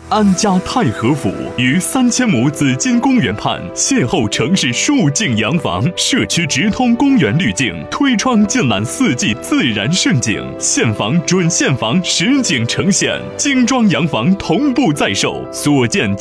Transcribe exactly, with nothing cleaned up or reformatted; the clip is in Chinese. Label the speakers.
Speaker 1: 安家太和府于三千亩紫金公园畔，邂逅城市数境洋房，社区直通公园滤镜，推窗尽览四季自然盛景，现房准现房实景呈现，精装洋房同步在售，所见